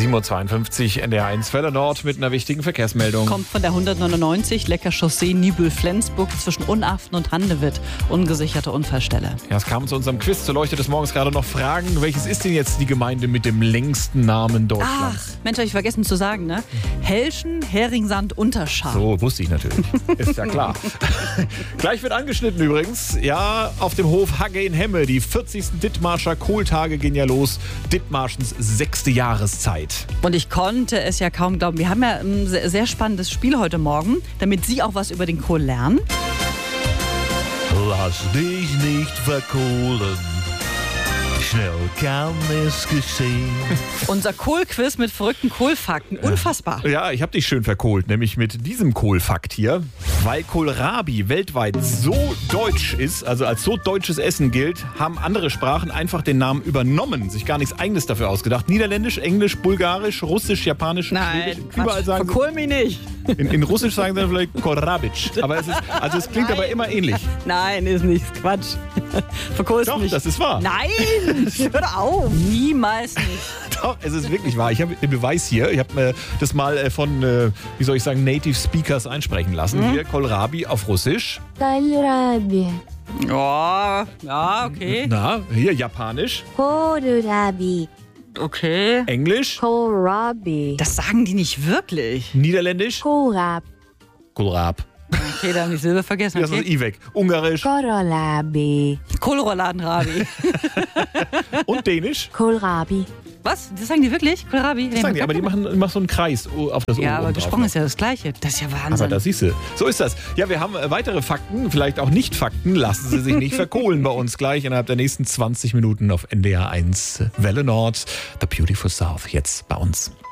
7.52 Uhr, NDR1 Welle Nord mit einer wichtigen Verkehrsmeldung. Kommt von der 199, Lecker Chaussee Nibel-Flensburg zwischen Unaften und Handewitt. Ungesicherte Unfallstelle. Ja, es kam zu unserem Quiz zur Leuchte des Morgens gerade noch Fragen. Welches ist denn jetzt die Gemeinde mit dem längsten Namen Deutschlands? Mensch, habe ich vergessen zu sagen, ne? Helschen, Heringsand, Unterschar. So, wusste ich natürlich. Ist ja klar. Gleich wird angeschnitten übrigens. Ja, auf dem Hof Hagge in Hemme. Die 40. Dithmarscher Kohltage gehen ja los. Dithmarschens 6. Jahreszeit. Und ich konnte es ja kaum glauben. Wir haben ja ein sehr spannendes Spiel heute Morgen, damit Sie auch was über den Kohl lernen. Lass dich nicht verkohlen. Schnell kann es geschehen. Unser Kohlquiz mit verrückten Kohlfakten. Unfassbar. Ja, ich habe dich schön verkohlt, nämlich mit diesem Kohlfakt hier. Weil Kohlrabi weltweit so deutsch ist, also als so deutsches Essen gilt, haben andere Sprachen einfach den Namen übernommen, sich gar nichts Eigenes dafür ausgedacht. Niederländisch, Englisch, Bulgarisch, Russisch, Japanisch, Schwedisch. Überall sagen verkohl mich nicht. in Russisch sagen sie dann vielleicht Kohlrabic. Aber es klingt aber immer ähnlich. Nein, ist nichts. Quatsch. Verkohlst Doch, mich. das ist wahr. Nein, hör auf. Niemals nicht. Doch, es ist wirklich wahr. Ich habe den Beweis hier. Ich habe das mal von, Native Speakers einsprechen lassen. Hier, Kohlrabi auf Russisch. Kohlrabi. Ja, okay. Na, hier Japanisch. Kohlrabi. Okay. Englisch. Kohlrabi. Das sagen die nicht wirklich. Niederländisch. Kohlrab. Kohlrab. Okay, da habe ich Silber vergessen. Das ist Okay. I weg. Ungarisch. Kohlrabi. Kohlrouladenrabi. Und Dänisch. Kohlrabi. Was? Das sagen die wirklich? Kohlrabi? Das sagen die, aber die machen so einen Kreis auf das O. Ja, aber oben gesprochen drauf. ist ja das Gleiche. Das ist ja Aber Wahnsinn. da siehst du. So ist das. Ja, wir haben weitere Fakten, vielleicht auch Nicht-Fakten. Lassen Sie sich nicht verkohlen bei uns gleich innerhalb der nächsten 20 Minuten auf NDR1 Welle Nord. The Beautiful South jetzt bei uns.